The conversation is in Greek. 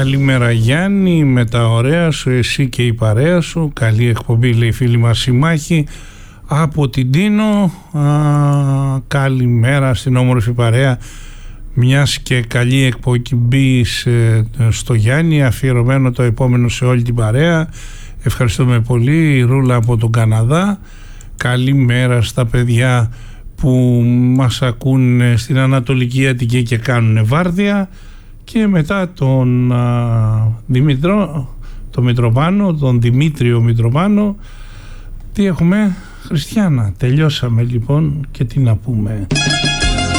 Καλημέρα Γιάννη, με τα ωραία σου, εσύ και η παρέα σου. Καλή εκπομπή, λέει η φίλη μας Συμμάχη από την Τίνο. Καλημέρα στην όμορφη παρέα, μιας και καλή εκπομπή στο Γιάννη, αφιερωμένο το επόμενο σε όλη την παρέα. Ευχαριστούμε πολύ. Η Ρούλα από τον Καναδά. Καλημέρα στα παιδιά που μας ακούν στην Ανατολική Αττική και κάνουν βάρδια. Και μετά τον τον Δημήτριο Μητροπάνο, τι έχουμε, Χριστιανά. Τελειώσαμε λοιπόν και τι να πούμε.